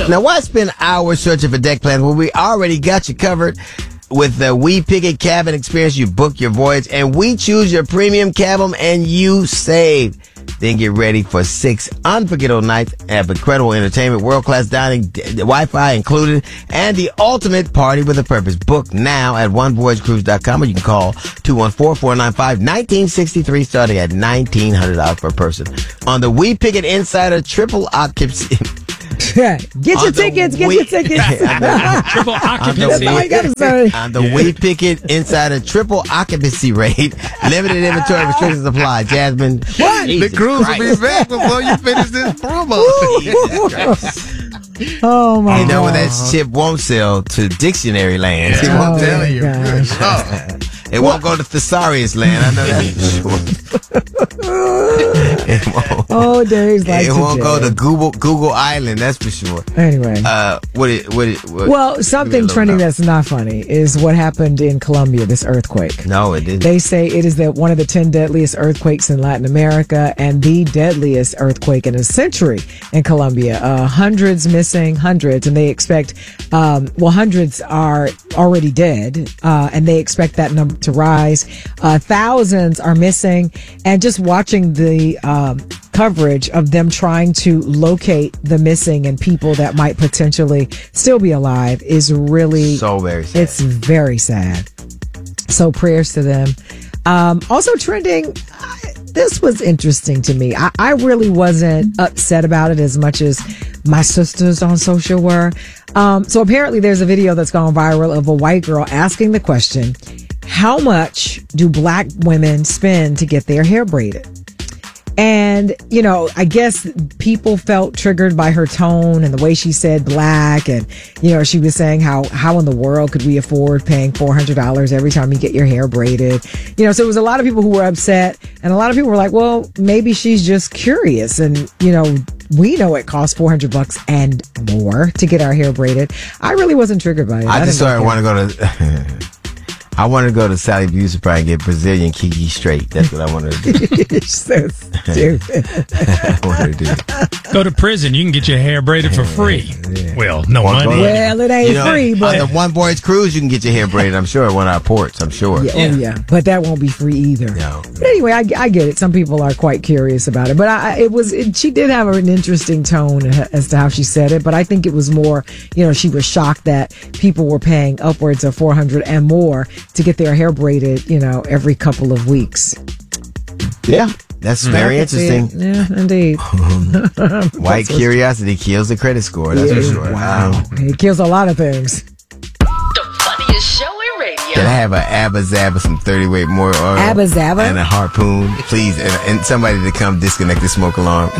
Now, why spend hours searching for deck plans when we already got you covered? With the We Pick It cabin experience, you book your voyage, and we choose your premium cabin, and you save. Then get ready for 6 unforgettable nights of incredible entertainment, world-class dining, Wi-Fi included, and the ultimate party with a purpose. Book now at onevoyagecruise.com, or you can call 214-495-1963, starting at $1,900 per person. On the We Pick It Insider Triple Occupancy... Get your tickets. Triple occupancy. On the We Pick It Insider Triple Occupancy Rate. Limited inventory restrictions apply. Jasmine. What? The cruise will be back before you finish this promo. Oh, my God. You know when that ship won't sell to Dictionary Land. It won't tell you. It won't go to Thesaurus Land. I know that for sure. Oh, days like it won't today. go to Google Island, that's for sure. Anyway. What something trending that's not funny is what happened in Colombia, this earthquake. No, it didn't. They say it is one of the 10 deadliest earthquakes in Latin America and the deadliest earthquake in a century in Colombia. Hundreds missing, hundreds, and they expect, hundreds are already dead, and they expect that number to rise. Thousands are missing, and just watching the coverage of them trying to locate the missing and people that might potentially still be alive is really so very sad. It's very sad. So prayers to them. Also trending, this was interesting to me. I really wasn't upset about it as much as my sisters on social were. So apparently there's a video that's gone viral of a white girl asking the question, how much do black women spend to get their hair braided? And, I guess people felt triggered by her tone and the way she said black. And, she was saying how in the world could we afford paying $400 every time you get your hair braided? So it was a lot of people who were upset, and a lot of people were like, well, maybe she's just curious. And, we know it costs $400 and more to get our hair braided. I really wasn't triggered by it. I wanted to go to Sally Beauty Supply and get Brazilian Kiki straight. That's what I wanted to do. So stupid. I wanted to do. Go to prison. You can get your hair braided for free. Yeah. Well, no money. Well, it ain't free, but on the One Voyage Cruise, you can get your hair braided. I'm sure at one of our ports. I'm sure. Yeah. But that won't be free either. No. But anyway, I get it. Some people are quite curious about it, but she did have an interesting tone as to how she said it. But I think it was more, she was shocked that people were paying upwards of $400 and more to get their hair braided, every couple of weeks. Yeah, that's very interesting. Yeah, indeed. White curiosity kills the credit score. That's for sure. Wow. It kills a lot of things. The funniest show in radio. Can I have an Abba Zaba, some 30 weight more oil? Abba Zaba? And a harpoon, please. And somebody to come disconnect the smoke alarm.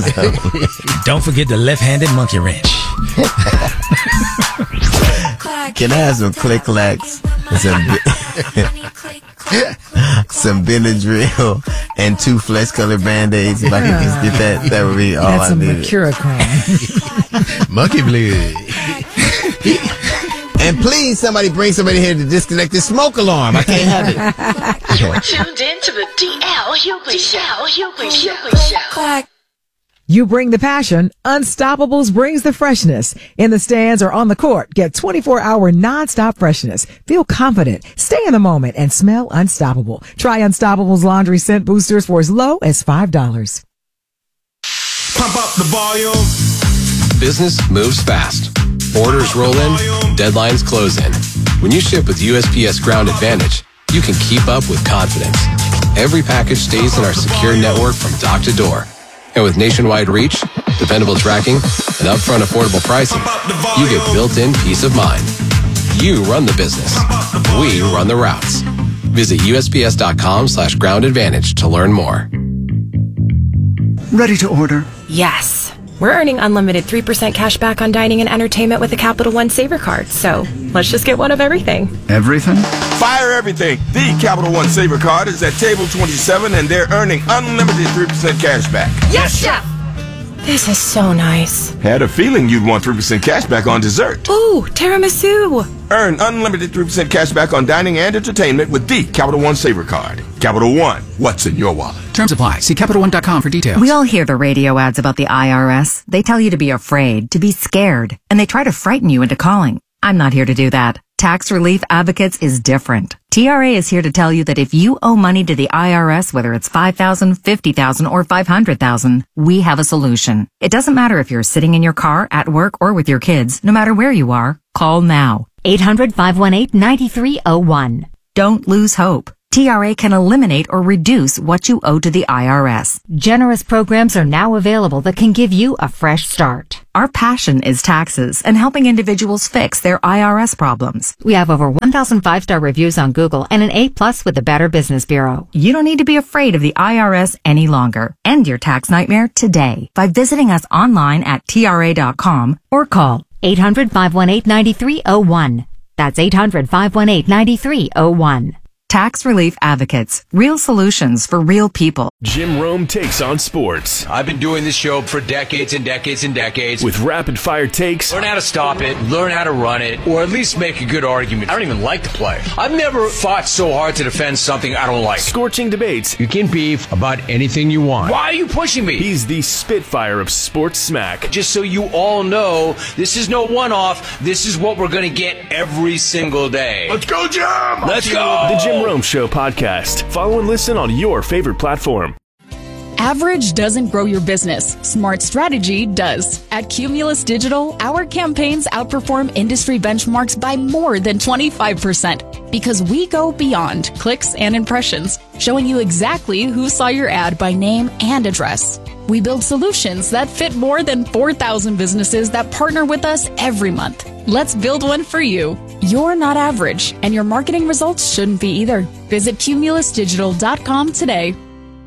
Don't forget the left-handed monkey wrench. Can I have some click-clacks? Some Benadryl and 2 flesh-colored Band-Aids. If I could just get that would be all I needed. That's some Mercurochrome. Monkey blood. And please, somebody bring somebody here to disconnect this smoke alarm. I can't have it. You're tuned in to the DL Hughley Show. You bring the passion. Unstoppables brings the freshness. In the stands or on the court, get 24-hour nonstop freshness. Feel confident, stay in the moment, and smell unstoppable. Try Unstoppable's laundry scent boosters for as low as $5. Pump up the volume. Business moves fast. Orders roll in, deadlines close in. When you ship with USPS Ground Advantage, you can keep up with confidence. Every package stays in our secure network from dock to door. And with nationwide reach, dependable tracking, and upfront affordable pricing, you get built-in peace of mind. You run the business. We run the routes. Visit USPS.com/Ground Advantage to learn more. Ready to order? Yes. We're earning unlimited 3% cash back on dining and entertainment with the Capital One Saver card. So let's just get one of everything. Everything? Fire everything. The Capital One Saver card is at table 27, and they're earning unlimited 3% cash back. Yes, Chef! This is so nice. Had a feeling you'd want 3% cash back on dessert. Ooh, tiramisu. Earn unlimited 3% cash back on dining and entertainment with the Capital One Saver Card. Capital One, what's in your wallet? Terms apply. See CapitalOne.com for details. We all hear the radio ads about the IRS. They tell you to be afraid, to be scared, and they try to frighten you into calling. I'm not here to do that. Tax Relief Advocates is different. TRA is here to tell you that if you owe money to the IRS, whether it's $5,000, $50,000, or $500,000, we have a solution. It doesn't matter if you're sitting in your car, at work, or with your kids. No matter where you are, call now. 800-518-9301. Don't lose hope. TRA can eliminate or reduce what you owe to the IRS. Generous programs are now available that can give you a fresh start. Our passion is taxes and helping individuals fix their IRS problems. We have over 1,000 5-star reviews on Google and an A+ with the Better Business Bureau. You don't need to be afraid of the IRS any longer. End your tax nightmare today by visiting us online at TRA.com or call 800-518-9301. That's 800-518-9301. Tax Relief Advocates. Real solutions for real people. Jim Rome takes on sports. I've been doing this show for decades and decades and decades. With rapid fire takes. Learn how to stop it, learn how to run it, or at least make a good argument. I don't even like the play. I've never fought so hard to defend something I don't like. Scorching debates. You can beef about anything you want. Why are you pushing me? He's the Spitfire of sports smack. Just so you all know, this is no one-off. This is what we're going to get every single day. Let's go, Jim! Let's go! The Jim Rome Show podcast. Follow and listen on your favorite platform. Average doesn't grow your business. Smart strategy does. At Cumulus Digital, our campaigns outperform industry benchmarks by more than 25% because we go beyond clicks and impressions, showing you exactly who saw your ad by name and address. We build solutions that fit more than 4,000 businesses that partner with us every month. Let's build one for you. You're not average, and your marketing results shouldn't be either. Visit cumulusdigital.com today.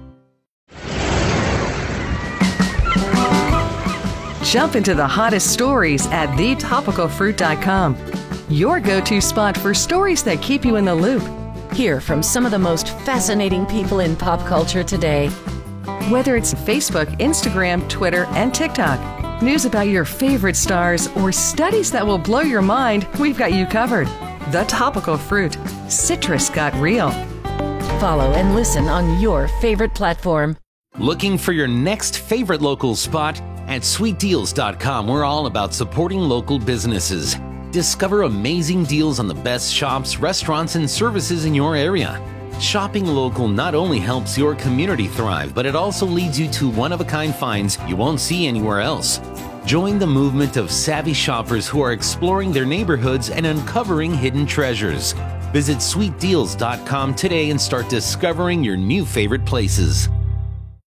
Jump into the hottest stories at thetopicalfruit.com. Your go-to spot for stories that keep you in the loop. Hear from some of the most fascinating people in pop culture today. Whether it's Facebook, Instagram, Twitter, and TikTok, news about your favorite stars, or studies that will blow your mind, we've got you covered. The Topical Fruit. Citrus got real. Follow and listen on your favorite platform. Looking for your next favorite local spot? At sweetdeals.com, we're all about supporting local businesses. Discover amazing deals on the best shops, restaurants, and services in your area. Shopping local not only helps your community thrive, but it also leads you to one-of-a-kind finds you won't see anywhere else. Join the movement of savvy shoppers who are exploring their neighborhoods and uncovering hidden treasures. Visit sweetdeals.com today and start discovering your new favorite places.